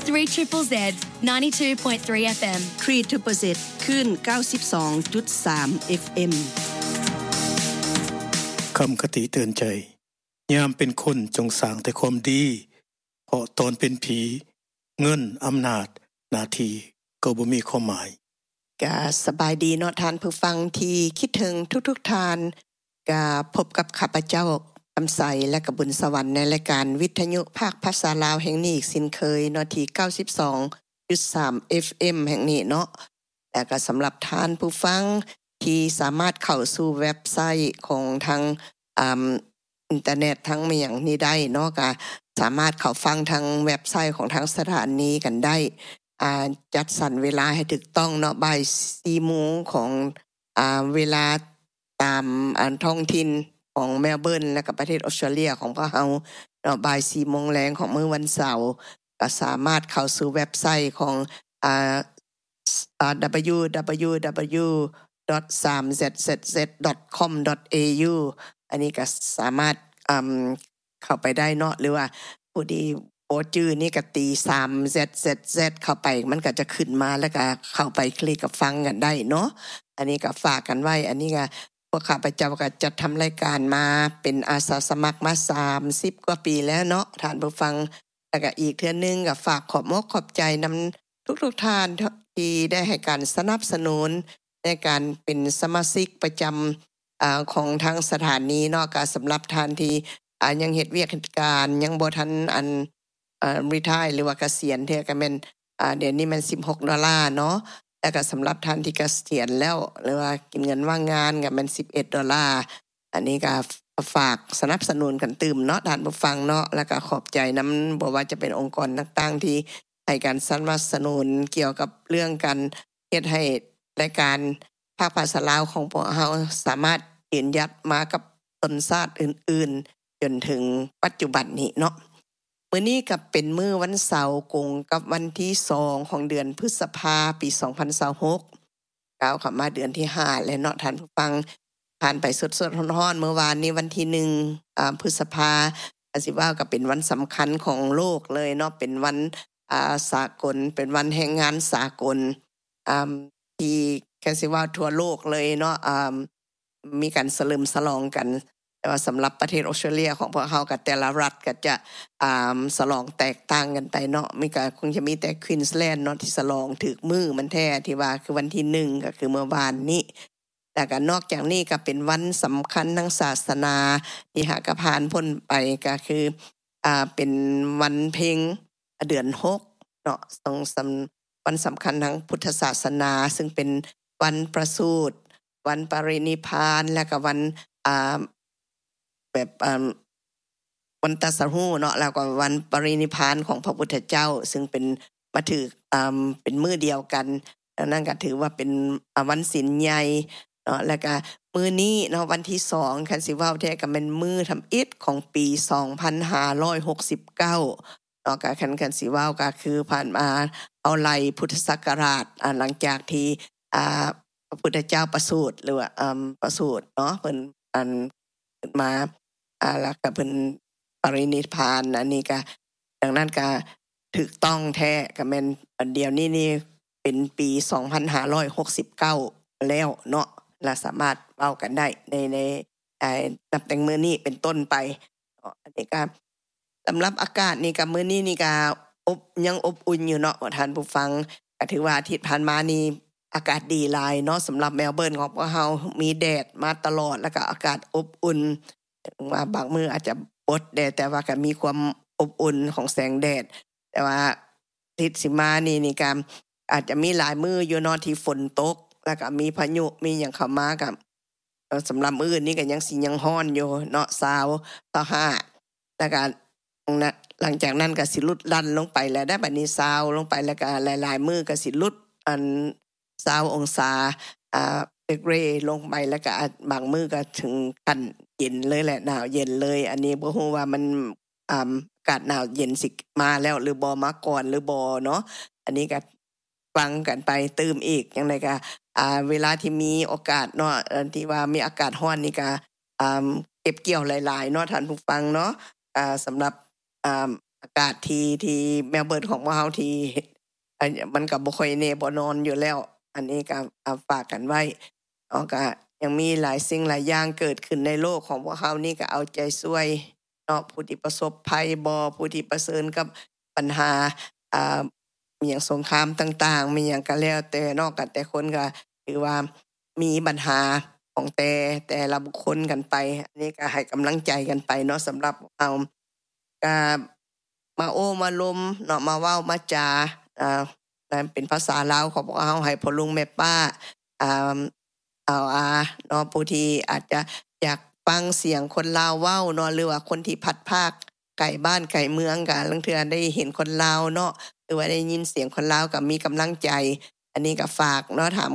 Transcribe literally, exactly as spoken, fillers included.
three Z Z Z ninety-two point three F M ทรี Z Z Z คลื่น เก้าสิบสองจุดสาม เอฟ เอ็มคำคติเตือนใจยามเป็นคนจงสร้างแต่ความดีเพราะตอนเป็นผีเงินอำนาจหน้าที่ก็บ่มีความหมายก็สบายดีเนาะท่านผู้ฟังที่คิดถึงทุกๆท่านก็พบกับข้าพเจ้ากำไสและก็บุญสวรรค์ในรายการวิทยุภาคภาษาลาวแห่งนี้อีกสินเคยเนาะที่ เก้าสิบสองจุดสาม เอฟ เอ็ม แห่งนี้เนาะและก็สำหรับท่านผู้ฟังที่สามารถเข้าสู่เว็บไซต์ของทางอ่าอินเทอร์เน็ตทั้งเมียงนี้ได้เนาะก็สามารถเข้าฟังทางเว็บไซต์ของทางสถานีกันได้อ่าจัดสรรเวลาให้ถูกต้องเนาะบ่าย สี่โมงของอ่าเวลาตามอันท้องถิ่นของเมลเบิร์นและก็ประเทศออสเตรเลียของพวกเราเนาะบ่าย สี่โมงแลงของมื้อวันเสาร์ก็สามารถเข้าสู่เว็บไซต์ของอ่า ดับเบิลยู ดับเบิลยู ดับเบิลยู ดอท ทรี ซี ซี ซี ดอท คอม ดอท เอ ยู อันนี้ก็สามารถอืมเข้าไปได้เนาะหรือว่าผู้ที่โอจื้อนี่ก็ตี ทรี ซี ซี ซี เข้าไปมันก็จะขึ้นมาแล้วก็เข้าไปคลิกกับฟังกันได้เนาะอันนี้ก็ฝากกันไว้อันนี้ก็พวกข้าพเจ้าก็จะทำรายการมาเป็นอาสาสมัครมาสามสิบกว่าปีแล้วเนาะท่านผู้ฟังแล้วก็อีกเทื่อนึงก็ฝากขอบมอกขอบใจนำทุกๆท่านที่ได้ให้การสนับสนุนในการเป็นสมาชิกประจำอ่าของทางสถานีเนาะก็สำหรับท่านที่อ่ายังเฮ็ดเวียกการยังบ่ทันอันอ่ารีไทร์หรือว่าเกษียณเทื่อก็แม่นอ่าเดี๋ยวนี้มันสิบหกดอลลาร์เนาะแล้วก็สำหรับท่านที่เกษียณแล้วหรือว่ากินเงินว่างงานก็มันสิบเอ็ดดอลลาร์อันนี้ก็ฝากสนับสนุนกันตื่มเนาะท่านผู้ฟังเนาะแล้วก็ขอบใจนำบ่ว่าจะเป็นองค์กรต่างๆที่ให้การสนับสนุนเกี่ยวกับเรื่องการเฮ็ดให้รายการภาคภาษาลาวของพวกเราสามารถยืนหยัดมากับต้นชาติอื่นๆจนถึงปัจจุบันนี้เนาะมื้อนี้ก็เป็นมื้อวันเสาร์กงกับวันที่สองของเดือนพฤษภาคมปีสองพันยี่สิบหกก้าวเข้ามาเดือนที่ห้าแล้วเนาะท่านผู้ฟังผ่านไปสดๆร้อนๆเมื่อวานนี้วันที่หนึ่งอ่าพฤษภาคมอาสิว่าก็เป็นวันสำคัญของโลกเลยเนาะเป็นวันอ่าสากลเป็นวันแรงงานสากลอ่าที่แค่สิว่าทั่วโลกเลยเนาะอ่ามีการเฉลิมฉลองกันแต่ว่าสำหรับประเทศออสเตรเลียของพวกเฮากับแต่ละรัฐก็จะอ่าฉลองแตกต่างกันไปเนาะมีก็คงจะมีแต่ควีนส์แลนด์เนาะที่ฉลองถึกมื้อมันแท้ที่ว่าคือวันที่หนึ่งก็คือเมื่อวานนี้แล้วก็นอกจากนี้ก็เป็นวันสำคัญทางศาสนาที่หากผ่านพ้นไปก็คืออ่าเป็นวันเพ็ญเดือนหกเนาะต้องวันสำคัญทางพุทธศาสนาซึ่งเป็นวันประสูติวันปรินิพพานและก็วันอ่าแบบอ่าวันตรัสรู้เนาะแล้วก็วันปรินิพพานของพระพุทธเจ้าซึ่งเป็นมาถืออ่าเป็นมื้อเดียวกันดังนั้นก็ถือว่าเป็นวันศีลใหญ่เนาะแล้วก็มื้อนี้เนาะวันที่สองคันสิเว้าแท้ก็เป็นมื้อทำอิฐของปีสองพันห้าร้อยหกสิบเก้าเนาะก็คันคันสิเว้าก็คือผ่านมาเอาไล่พุทธศักราชอ่าหลังจากที่อ่าพระพุทธเจ้าประสูติหรือว่าอ่าประสูติเนาะเพิ่นอันขึ้นมาอ่าแล้วก็เพิ่นปรินิพพานอันนี้ก็ดังนั้นก็ถูกต้องแท้ก็แม่นเดี๋ยวนี้นี่เป็นปีสองพันห้าร้อยหกสิบเก้าแล้วเนาะและสามารถเว้ากันได้ในในเอ่อนับแต่มื้อนี้เป็นต้นไปอันนี้ก็สำหรับอากาศนี่ก็มื้อนี้นี่ก็อบยังอบอุ่นอยู่เนาะท่านผู้ฟังก็ถือว่าอาทิตย์ผ่านมานี่อากาศดีหลายเนาะสำหรับเมลเบิร์นของพวกเรามีแดดมาตลอดแล้วก็อากาศอบอุ่นว่าบางมื้ออาจจะอดแดดแต่ว่าก็มีความอบอุ่นของแสงแดดแต่ว่าอาทิตย์สิมานี่นี่ก็อาจจะมีหลายมื้ออยู่เนาะที่ฝนตกแล้วก็มีพายุมีหยังเข้ามาก็สำหรับมื้อนี้ก็ยังสิยังร้อนอยู่เนาะยี่สิบ ยี่สิบห้าแล้วก็หลังจากนั้นก็สิลดลั่นลงไปแล้วได้บัดนี้ยี่สิบลงไปแล้วก็หลายๆมื้อก็สิลดอันยี่สิบองศาอ่าเดกเรลงไปแล้วก็บางมื้อก็ถึงขั้นเย็นเลยแหละหนาวเย็นเลยอันนี้บ่ฮู้ว่ามันอ่าอากาศหนาวเย็นสิมาแล้วหรือบ่มาก่อนหรือบ่เนาะอันนี้ก็ฟังกันไปเติมอีกจังได๋ก็อ่าเวลาที่มีโอกาสเนาะที่ว่ามีอากาศร้อนนี่ก็อ่าเก็บเกี่ยวหลายๆเนาะท่านผู้ฟังเนาะอ่าสำหรับอ่าอากาศที่ที่แมลเบิร์นของพวกเฮาที่มันก็บ่ค่อยแน่บ่นอนอยู่แล้วอันนี้ก็ฝากกันไว้เนาะก็ยังมีหลายสิ่งหลายอย่างเกิดขึ้นในโลกของพวกเฮานี่ก็เอาใจช่วยเนาะผู้ที่ประสบภัยบ่ผู้ที่เผชิญกับปัญหาอ่ามีหยังสงครามต่างๆมีหยังก็แล้วแต่เนาะก็แต่คนก็ถือว่ามีปัญหาของแต่แต่ละบุคคลกันไปอันนี้ก็ให้กำลังใจกันไปเนาะสำหรับเอาก็มาโอ้มาลมเนาะมาเว้ามาจาอ่านั่นเป็นภาษาลาวของพวกเฮาให้พ่อลุงแม่ป้าอ่าเอาอาเนาะผู้ที่อาจจะอยากฟังเสียงคนลาวเว้าเนาะหรือว่าคนที่พัดภาคไกลบ้านไกลเมืองก็ลางเทื่อได้เห็นคนลาวเนาะหรือว่าได้ยินเสียงคนลาวก็มีกำลังใจอันนี้ก็ฝากเนาะถาม